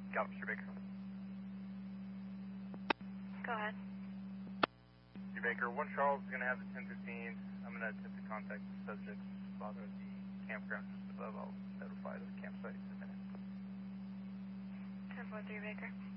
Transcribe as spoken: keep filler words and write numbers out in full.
Got it, Mister Baker. Go ahead. Mister Baker, one Charles is going to have the ten fifteen. I'm going to attempt to contact the subject's father at the campground just above. I'll notify the campsite in a minute. ten four three Baker.